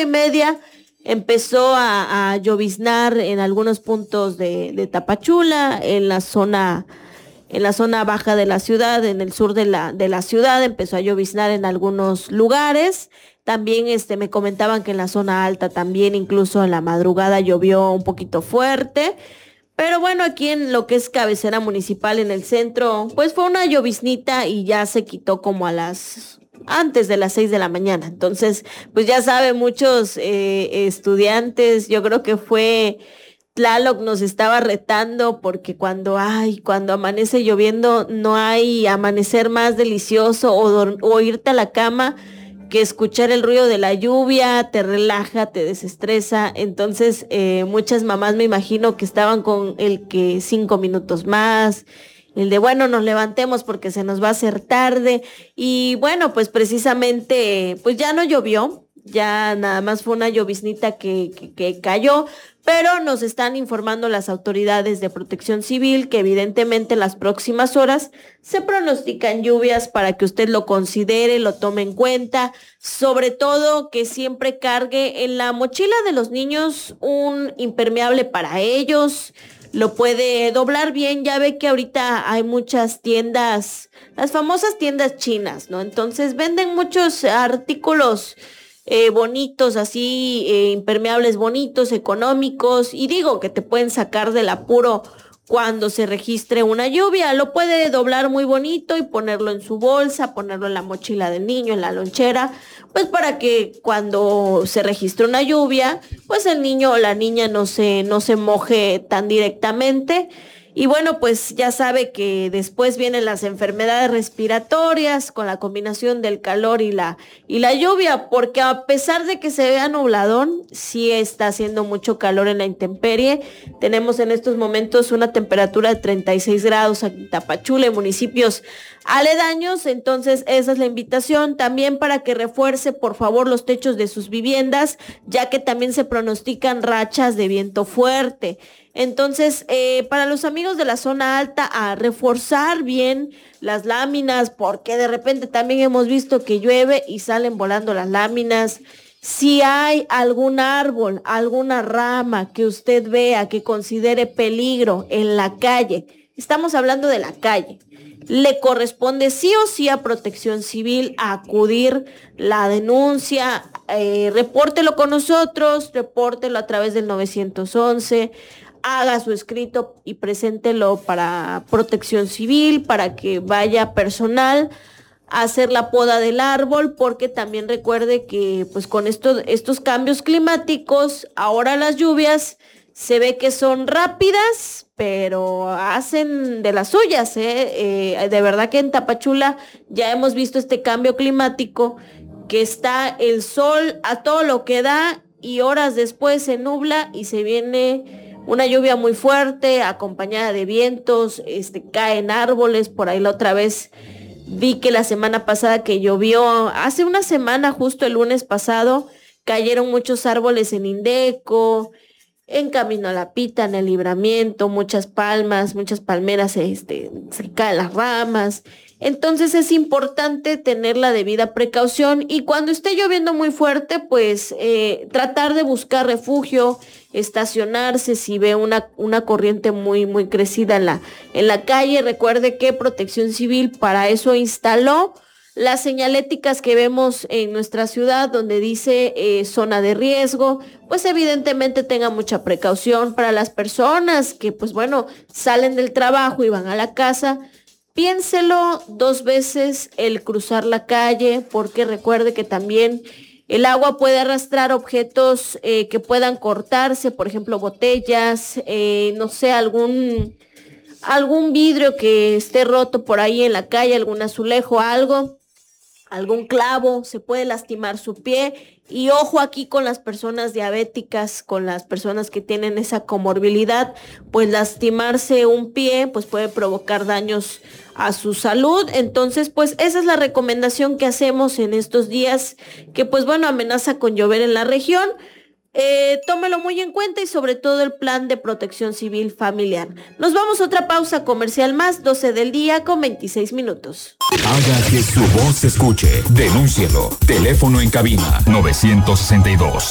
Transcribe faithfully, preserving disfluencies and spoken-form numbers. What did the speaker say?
y media empezó a, a lloviznar en algunos puntos de, de Tapachula, en la zona, en la zona baja de la ciudad, en el sur de la, de la ciudad, empezó a lloviznar en algunos lugares. También este, me comentaban que en la zona alta también, incluso en la madrugada, llovió un poquito fuerte. Pero bueno, aquí en lo que es cabecera municipal en el centro, pues fue una lloviznita y ya se quitó como a las antes de las seis de la mañana. Entonces, pues ya saben, muchos eh, estudiantes, yo creo que fue Tlaloc nos estaba retando porque cuando, ay, cuando amanece lloviendo no hay amanecer más delicioso o, dor- o irte a la cama que escuchar el ruido de la lluvia, te relaja, te desestresa. Entonces, eh, muchas mamás me imagino que estaban con el que cinco minutos más, el de bueno, nos levantemos porque se nos va a hacer tarde. Y bueno, pues precisamente, pues ya no llovió, ya nada más fue una lloviznita que, que, que cayó, pero nos están informando las autoridades de Protección Civil que evidentemente en las próximas horas se pronostican lluvias para que usted lo considere, lo tome en cuenta, sobre todo que siempre cargue en la mochila de los niños un impermeable para ellos, lo puede doblar bien, ya ve que ahorita hay muchas tiendas, las famosas tiendas chinas, ¿no? Entonces venden muchos artículos eh, bonitos, así, eh, impermeables bonitos, económicos, y digo que te pueden sacar del apuro cuando se registre una lluvia. Lo puede doblar muy bonito y ponerlo en su bolsa, ponerlo en la mochila del niño, en la lonchera, pues para que cuando se registre una lluvia, pues el niño o la niña no se, no se moje tan directamente. Y bueno, pues ya sabe que después vienen las enfermedades respiratorias con la combinación del calor y la, y la lluvia, porque a pesar de que se vea nubladón, sí está haciendo mucho calor en la intemperie. Tenemos en estos momentos una temperatura de treinta y seis grados aquí en Tapachula, en municipios aledaños. Entonces esa es la invitación también para que refuerce por favor los techos de sus viviendas, ya que también se pronostican rachas de viento fuerte. Entonces, eh, para los amigos de la zona alta, a reforzar bien las láminas, porque de repente también hemos visto que llueve y salen volando las láminas. Si hay algún árbol, alguna rama que usted vea que considere peligro en la calle, estamos hablando de la calle, le corresponde sí o sí a Protección Civil acudir la denuncia, eh, repórtelo con nosotros, repórtelo a través del nueve once, haga su escrito y preséntelo para Protección Civil, para que vaya personal a hacer la poda del árbol, porque también recuerde que pues con esto, estos cambios climáticos, ahora las lluvias se ve que son rápidas, pero hacen de las suyas, ¿eh? Eh, de verdad que en Tapachula ya hemos visto este cambio climático, que está el sol a todo lo que da y horas después se nubla y se viene una lluvia muy fuerte, acompañada de vientos, este, caen árboles. Por ahí la otra vez vi que la semana pasada que llovió, hace una semana, justo el lunes pasado, cayeron muchos árboles en Indeco, en Camino a la Pita, en el Libramiento, muchas palmas, muchas palmeras, este, se caen las ramas. Entonces es importante tener la debida precaución y cuando esté lloviendo muy fuerte, pues eh, tratar de buscar refugio, estacionarse si ve una, una corriente muy, muy crecida en la, en la calle. Recuerde que Protección Civil para eso instaló las señaléticas que vemos en nuestra ciudad donde dice eh, zona de riesgo. Pues evidentemente tenga mucha precaución para las personas que pues bueno salen del trabajo y van a la casa. Piénselo dos veces el cruzar la calle, porque recuerde que también el agua puede arrastrar objetos eh, que puedan cortarse, por ejemplo botellas, eh, no sé, algún, algún vidrio que esté roto por ahí en la calle, algún azulejo, algo, algún clavo, se puede lastimar su pie. Y ojo aquí con las personas diabéticas, con las personas que tienen esa comorbilidad, pues lastimarse un pie pues puede provocar daños a su salud. Entonces pues esa es la recomendación que hacemos en estos días que pues bueno amenaza con llover en la región. Eh, tómelo muy en cuenta y sobre todo el plan de Protección Civil familiar. Nos vamos a otra pausa comercial más, doce del día con veintiséis minutos. Haga que su voz se escuche. Denúncielo. Teléfono en cabina nueve seis dos,